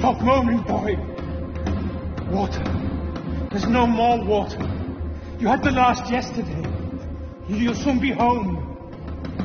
Stop moaning, boy. Water. There's no more water. You had the last yesterday. You'll soon be home.